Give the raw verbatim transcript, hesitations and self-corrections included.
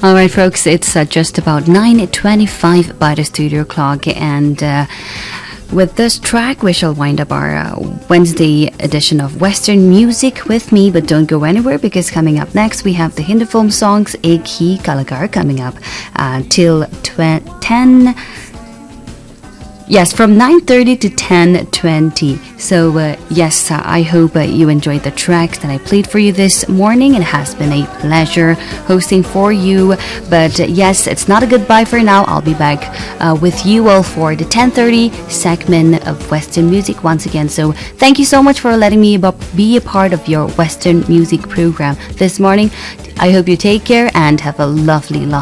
All right, folks, it's uh, just about nine twenty-five by the studio clock, and uh, with this track, we shall wind up our uh, Wednesday edition of Western Music with me. But don't go anywhere, because coming up next, we have the Hindi film songs Ek Hi Kalagar coming up uh, till ten. Yes, from nine thirty to ten twenty. So, uh, yes, uh, I hope uh, you enjoyed the tracks that I played for you this morning. It has been a pleasure hosting for you. But, uh, yes, it's not a goodbye for now. I'll be back uh, with you all for the ten thirty segment of Western Music once again. So, thank you so much for letting me be a part of your Western Music program this morning. I hope you take care and have a lovely, lovely